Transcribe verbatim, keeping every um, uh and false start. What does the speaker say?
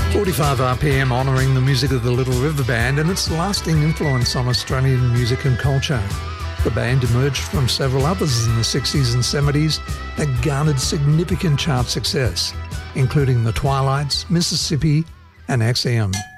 forty-five R P M honouring the music of the Little River Band and its lasting influence on Australian music and culture. The band emerged from several others in the sixties and seventies that garnered significant chart success, including The Twilights, Mississippi and X M.